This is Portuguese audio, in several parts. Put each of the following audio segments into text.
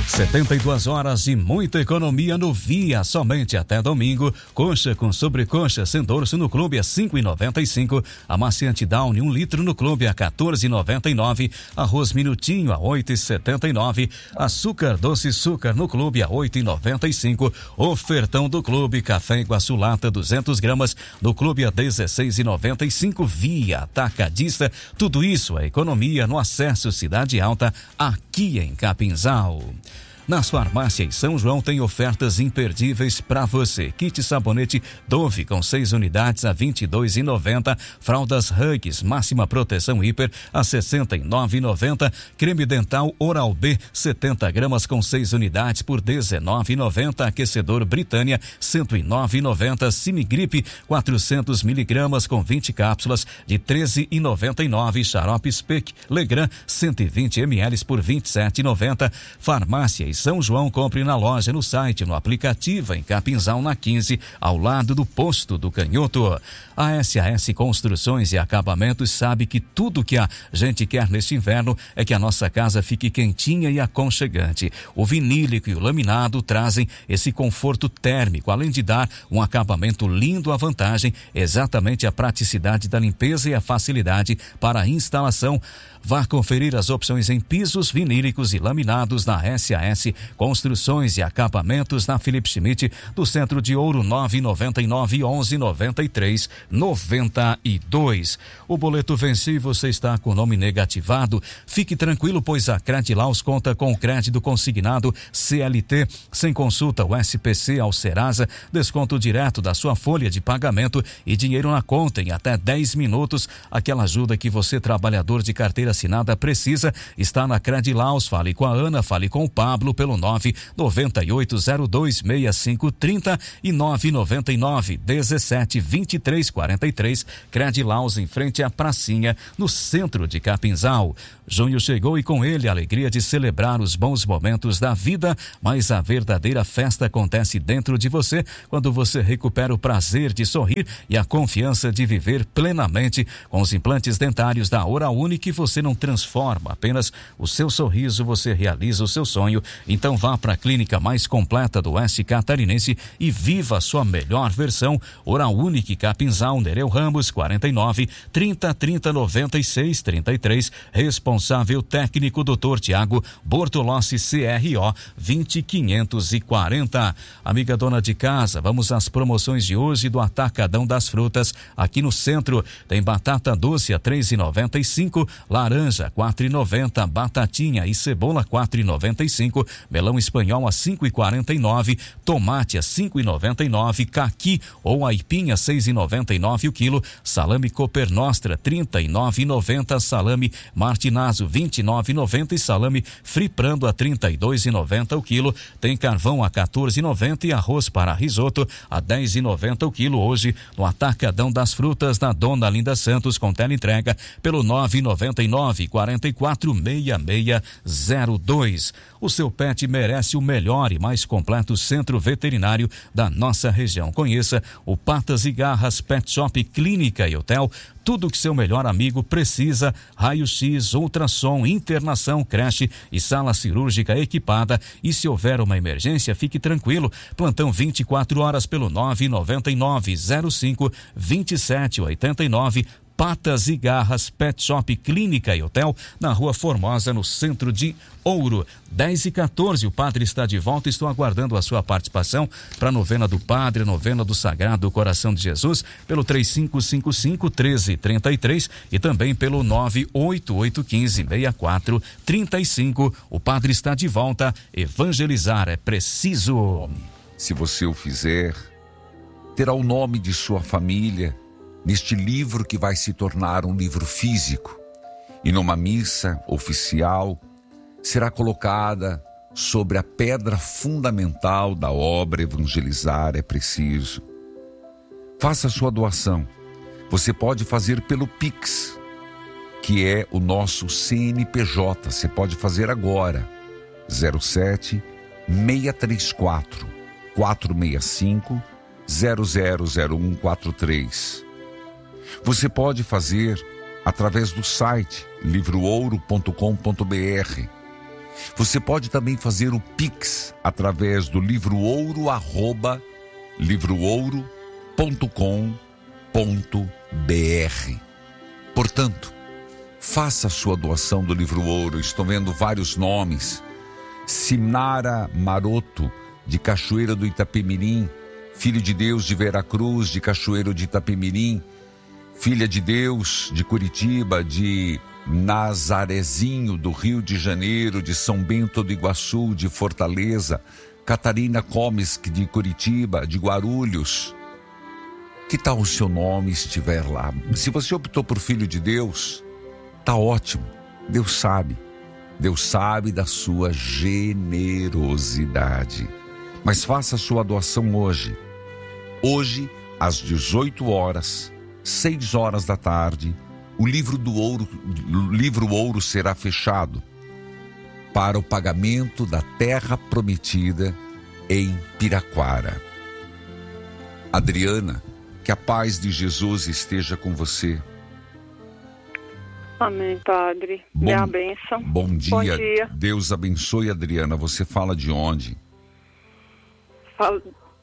72 horas e muita economia no Via, somente até domingo. Coxa com sobrecoxa sem dorso no clube a 5,95. Amaciante Downy 1 litro no clube a 14,99. Arroz minutinho a 8,79. Açúcar doce açúcar no clube a 8,95. Ofertão do clube café Iguaçu lata 200 gramas no clube a 16,95. Via Atacadista. Tudo isso é economia no acesso Cidade Alta aqui em Capinzal. Nas farmácias São João tem ofertas imperdíveis para você. Kit sabonete Dove com 6 unidades a R$ 22,90. Fraldas Huggies máxima proteção hiper a R$ 69,90. Creme dental Oral B 70 gramas com 6 unidades por R$ 19,90. Aquecedor Britânia 109,90. Cimigripe 400 miligramas com 20 cápsulas de R$ 13,99. Xarope Spec Legrand 120 ml por R$ 27,90. Farmácia São João, compre na loja, no site, no aplicativo, em Capinzal, na 15, ao lado do posto do Canhoto. A SAS Construções e Acabamentos sabe que tudo que a gente quer neste inverno é que a nossa casa fique quentinha e aconchegante. O vinílico e o laminado trazem esse conforto térmico, além de dar um acabamento lindo. A vantagem é exatamente a praticidade da limpeza e a facilidade para a instalação. Vá conferir as opções em pisos vinílicos e laminados na SAS Construções e Acabamentos, na Felipe Schmidt, do Centro de Ouro, 999 11 93 92. O boleto venceu e você está com o nome negativado. Fique tranquilo, pois a Credilaus conta com o crédito consignado CLT, sem consulta o SPC ao Serasa, desconto direto da sua folha de pagamento e dinheiro na conta em até 10 minutos. Aquela ajuda que você, trabalhador de carteira assinada, precisa está na Credilaus. Fale com a Ana, fale com o Pablo pelo 998026530 e 999172343. Credilaus, em frente à pracinha, no centro de Capinzal. Junho chegou e com ele a alegria de celebrar os bons momentos da vida, mas a verdadeira festa acontece dentro de você quando você recupera o prazer de sorrir e a confiança de viver plenamente. Com os implantes dentários da Oral Unique, você não transforma apenas o seu sorriso, você realiza o seu sonho. Então vá para a clínica mais completa do Oeste Catarinense e viva a sua melhor versão. Oral Unique, Capinzal, Nereu Ramos, 49 30 30 96 33. Responsável técnico Dr. Tiago Bortolossi, CRO 20540. Amiga dona de casa, vamos às promoções de hoje do Atacadão das Frutas. Aqui no centro tem batata doce a 3,95, laranja 4,90, batatinha e cebola 4,95, melão espanhol a 5,49, tomate a 5,99, caqui ou aipim a 6,99 o quilo, salame Cooper Nostra 39,90, salame Martinazzo 29,90 e salame Friprando a 32,90 o quilo. Tem carvão a 14,90 e arroz para risoto a 10,90 o quilo. Hoje no Atacadão das Frutas, na Dona Linda Santos, com teleentrega pelo 999 44 6602. O seu pet merece o melhor e mais completo centro veterinário da nossa região. Conheça o Patas e Garras Pet Shop, Clínica e Hotel. Tudo que seu melhor amigo precisa: raio-x, ultrassom, internação, creche e sala cirúrgica equipada. E se houver uma emergência, fique tranquilo. Plantão 24 horas pelo 999 05 2789. Patas e Garras Pet Shop, Clínica e Hotel, na Rua Formosa, no centro de Ouro. 10h14, o padre está de volta. Estou aguardando a sua participação para a novena do Padre, a novena do Sagrado Coração de Jesus, pelo 3555-1333 e também pelo 98815-6435. O padre está de volta. Evangelizar é preciso. Se você o fizer, terá o nome de sua família neste livro que vai se tornar um livro físico, e numa missa oficial será colocada sobre a pedra fundamental da obra Evangelizar é Preciso. Faça sua doação. Você pode fazer pelo Pix, que é o nosso CNPJ. Você pode fazer agora. 07 634 465 000143. Você pode fazer através do site livroouro.com.br Você pode também fazer o Pix através do livroOuro@livroOuro.com.br. Portanto, faça a sua doação do Livro Ouro. Estou vendo vários nomes. Sinara Maroto, de Cachoeira do Itapemirim. Filho de Deus, de Veracruz, de Cachoeiro de Itapemirim. Filha de Deus, de Curitiba, de Nazarezinho, do Rio de Janeiro, de São Bento do Iguaçu, de Fortaleza. Catarina Comes, de Curitiba, de Guarulhos. Que tal o seu nome estiver lá? Se você optou por Filho de Deus, tá ótimo. Deus sabe da sua generosidade. Mas faça a sua doação hoje. Hoje, às 18 horas, 6 horas da tarde, o Livro Ouro será fechado para o pagamento da terra prometida em Piraquara. Adriana, que a paz de Jesus esteja com você. Amém, Padre. Minha bênção. Bom dia. Deus abençoe, Adriana. Você fala de onde? Falo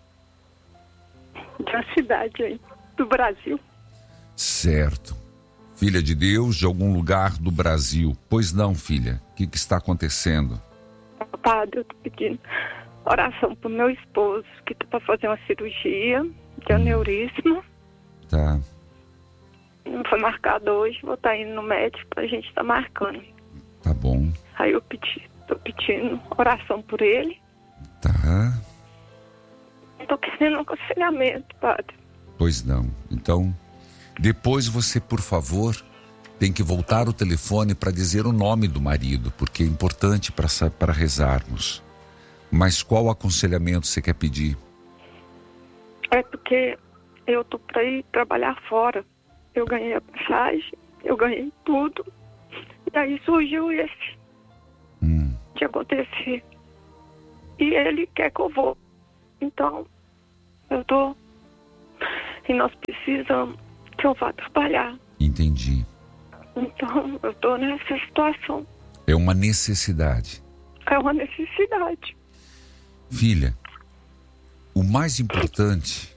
de uma cidade aí, do Brasil. Certo. Filha de Deus, de algum lugar do Brasil. Pois não, filha. O que está acontecendo? Padre, eu estou pedindo oração para o meu esposo, que está para fazer uma cirurgia de aneurisma. Tá. Não foi marcado hoje, vou estar indo no médico para a gente estar marcando. Tá bom. Aí eu estou pedindo oração por ele. Tá. Estou querendo um aconselhamento, Padre. Pois não. Então, depois você, por favor, tem que voltar o telefone para dizer o nome do marido, porque é importante para rezarmos. Mas qual aconselhamento você quer pedir? É porque eu estou para ir trabalhar fora. Eu ganhei a passagem, eu ganhei tudo. E aí surgiu esse de acontecer. E ele quer que eu vou. Então, e nós precisamos que eu vá trabalhar. Entendi. Então, eu estou nessa situação. É uma necessidade. É uma necessidade. Filha, o mais importante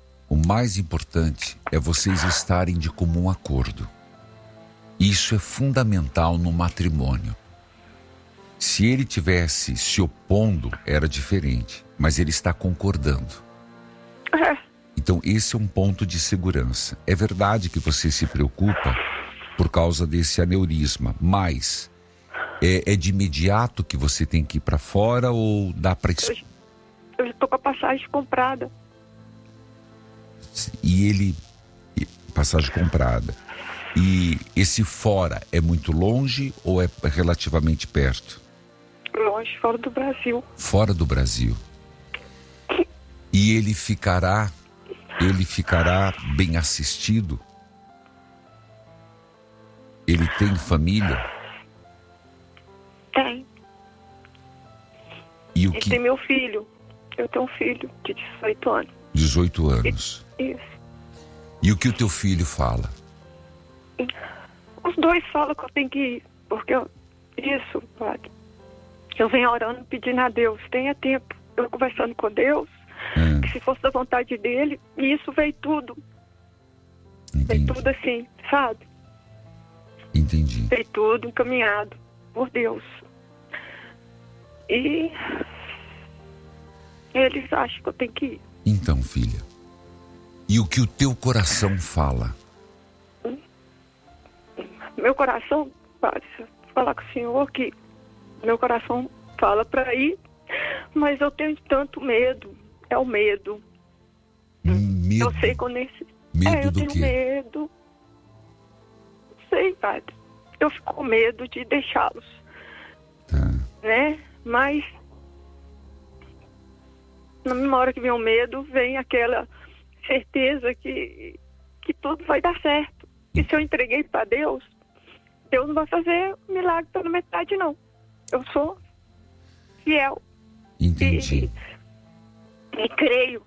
é vocês estarem de comum acordo. Isso é fundamental no matrimônio. Se ele tivesse se opondo, era diferente, mas ele está concordando. Então esse é um ponto de segurança. É verdade que você se preocupa por causa desse aneurisma, mas é de imediato que você tem que ir para fora ou dá para... Eu estou com a passagem comprada. Passagem comprada. E esse fora é muito longe ou é relativamente perto? Longe, fora do Brasil. Fora do Brasil. E ele ficará bem assistido? Ele tem família? Tem. E Ele tem meu filho. Eu tenho um filho de 18 anos. 18 anos. Isso. E o que o teu filho fala? Os dois falam que eu tenho que ir. Porque isso, Padre. Eu venho orando, pedindo a Deus. Tenha tempo. Eu conversando com Deus. Que se fosse da vontade dele. E isso veio tudo. Entendi. Veio tudo assim, sabe? Entendi. Veio tudo encaminhado por Deus. E eles acham que eu tenho que ir. Então, filha, e o que o teu coração fala? Meu coração, Padre, falar com o senhor que meu coração fala para ir, mas eu tenho tanto medo. É o medo. Medo? Eu sei quando esse... Medo eu do tenho quê? medo. Não sei, Padre. Eu fico com medo de deixá-los. Tá. Né? Mas na mesma hora que vem o medo, vem aquela certeza que tudo vai dar certo. E se eu entreguei para Deus, Deus não vai fazer milagre pela metade, não. Eu sou fiel. Entendi. E creio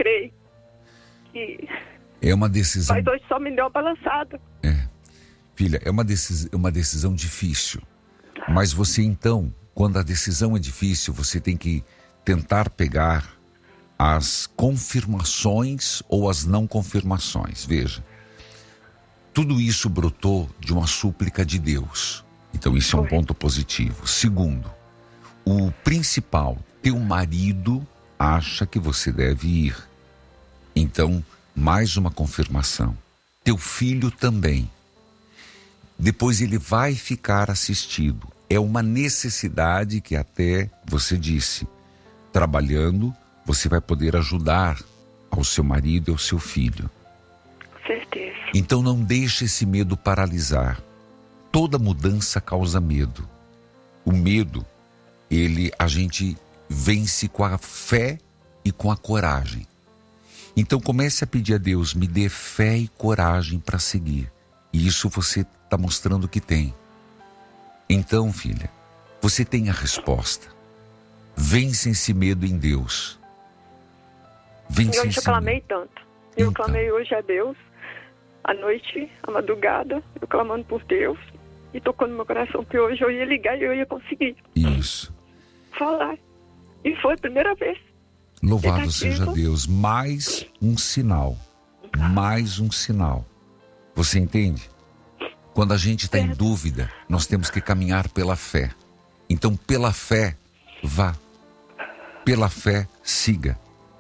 que é uma decisão... mas hoje só me deu uma balançada. Filha, é uma decisão difícil. Mas você então quando a decisão é difícil, você tem que tentar pegar as confirmações ou as não confirmações. Veja, tudo isso brotou de uma súplica de Deus. Então isso é um ponto positivo. Segundo, o principal, teu marido acha que você deve ir. Então, mais uma confirmação. Teu filho também. Depois ele vai ficar assistido. É uma necessidade que até você disse, trabalhando, você vai poder ajudar ao seu marido e ao seu filho. Com certeza. Então não deixe esse medo paralisar. Toda mudança causa medo. O medo, a gente vence com a fé e com a coragem. Então comece a pedir a Deus, me dê fé e coragem para seguir. E isso você está mostrando que tem. Então, filha, você tem a resposta. Vence esse medo em Deus. Vence hoje eu clamei tanto. Eu clamei hoje a Deus, à noite, à madrugada, eu clamando por Deus. E tocou no meu coração que hoje eu ia ligar e eu ia conseguir. Isso. Falar. E foi a primeira vez. Louvado seja Deus. Mais um sinal. Mais um sinal. Você entende? Quando a gente está em dúvida, nós temos que caminhar pela fé. Então, pela fé, vá. Pela fé, siga.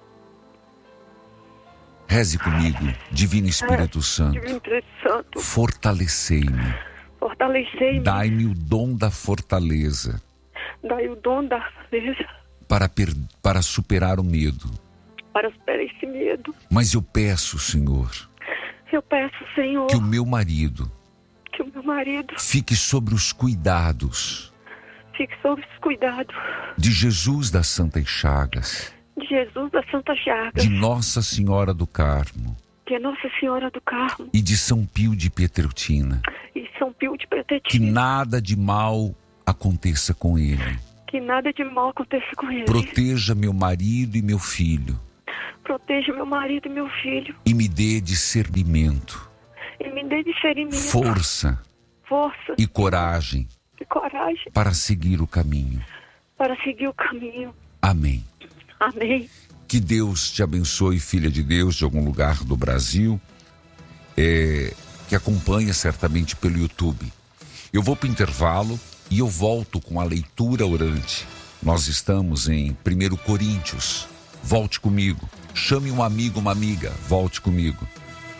Reze comigo, Divino Espírito Santo. Divino Espírito Santo. Fortalecei-me. Fortalecei-me. Dai-me o dom da fortaleza. Dai o dom da fortaleza. Para superar o medo. Para superar esse medo. Mas eu peço, Senhor. Eu peço, Senhor. Que o meu marido. Que o meu marido. Fique sobre os cuidados. Fique sob os cuidados. De Jesus das Santas Chagas. De Jesus das Santas Chagas. De Nossa Senhora do Carmo. De Nossa Senhora do Carmo. E de São Pio de Pietreutina. E São Pio de Pietreutina. Que nada de mal aconteça com ele. Que nada de mal aconteça com ele. Proteja meu marido e meu filho. Proteja meu marido e meu filho. E me dê discernimento. E me dê discernimento. Força. E coragem. E coragem. Para seguir o caminho. Para seguir o caminho. Amém. Amém. Que Deus te abençoe, filha de Deus, de algum lugar do Brasil, que acompanha certamente pelo YouTube. Eu vou para o intervalo e eu volto com a leitura orante. Nós estamos em 1 Coríntios. Volte comigo. Chame um amigo, uma amiga. Volte comigo.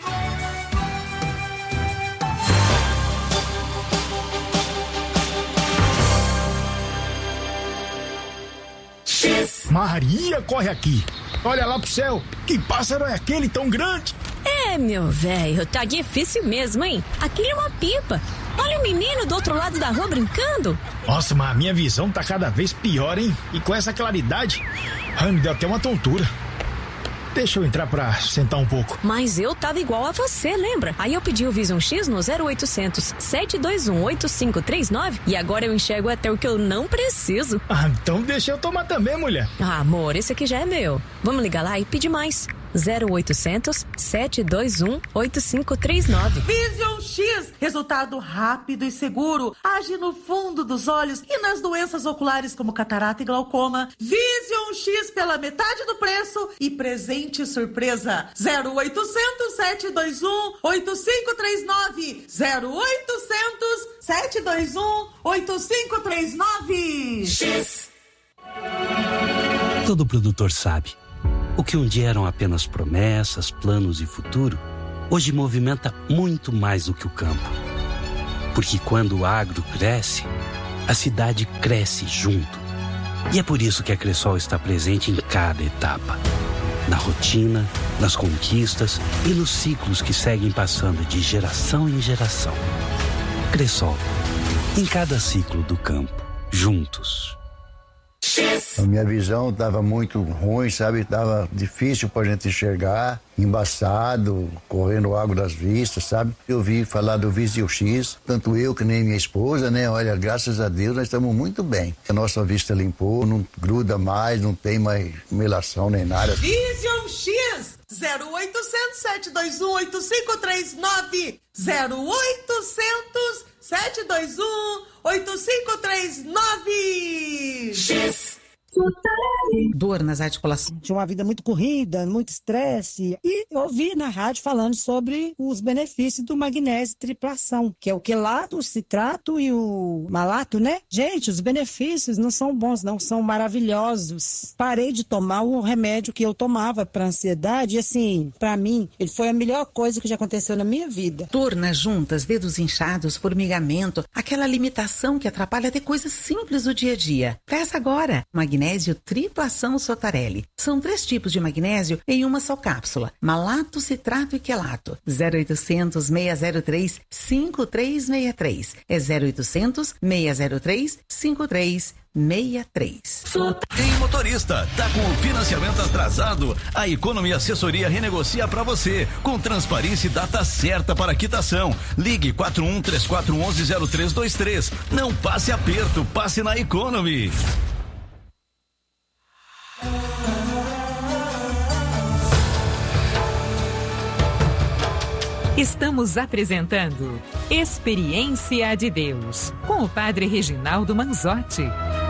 Maria, corre aqui. Olha lá pro céu. Que pássaro é aquele tão grande? É, meu velho, tá difícil mesmo, hein? Aquilo é uma pipa. Olha o menino do outro lado da rua brincando. Nossa, mas a minha visão tá cada vez pior, hein? E com essa claridade, me deu até uma tontura. Deixa eu entrar pra sentar um pouco. Mas eu tava igual a você, lembra? Aí eu pedi o Vision X no 0800 721 8539 e agora eu enxergo até o que eu não preciso. Então deixa eu tomar também, mulher. Amor, esse aqui já é meu. Vamos ligar lá e pedir mais. 0800 721 8539. Vision X, resultado rápido e seguro, age no fundo dos olhos e nas doenças oculares como catarata e glaucoma. Vision X pela metade do preço e presente surpresa. 0800 721 8539. 0800 721 8539. X. Todo produtor sabe. O que um dia eram apenas promessas, planos e futuro, hoje movimenta muito mais do que o campo. Porque quando o agro cresce, a cidade cresce junto. E é por isso que a Cressol está presente em cada etapa. Na rotina, nas conquistas e nos ciclos que seguem passando de geração em geração. Cressol, em cada ciclo do campo, juntos. A minha visão estava muito ruim, sabe? Estava difícil para a gente enxergar, embaçado, correndo água das vistas, sabe? Eu vi falar do Vision X, tanto eu que nem minha esposa, né? Olha, graças a Deus nós estamos muito bem. A nossa vista limpou, não gruda mais, não tem mais melação nem nada. Vision X 0800 721 8539. 0800 721-8539. Dor nas articulações. Tinha uma vida muito corrida, muito estresse. E eu ouvi na rádio falando sobre os benefícios do magnésio triplação, que é o quelato, o citrato e o malato, né? Gente, os benefícios não são bons, não, são maravilhosos. Parei de tomar um remédio que eu tomava para ansiedade e, assim, para mim, ele foi a melhor coisa que já aconteceu na minha vida. Dor nas juntas, dedos inchados, formigamento, aquela limitação que atrapalha até coisas simples do dia a dia. Peça agora. Magnésio triplação Sotarelli. São 3 tipos de magnésio em uma só cápsula. Malato, citrato e quelato. 0800 603 5363. É 0800 603 5363. Ei, motorista, tá com o financiamento atrasado? A Economia Assessoria renegocia para você, com transparência e data certa para quitação. Ligue 4134110323. Não passe aperto, passe na Economy. Estamos apresentando Experiência de Deus, com o Padre Reginaldo Manzotti.